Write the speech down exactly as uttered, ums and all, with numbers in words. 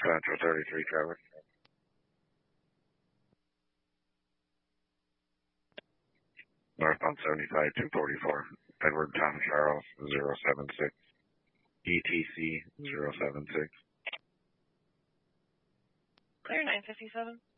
Central thirty-three traffic. Northbound seventy-five, two forty-four. Edward Tom Charles, zero seven six. E T C, zero seven six. Clear nine fifty-seven.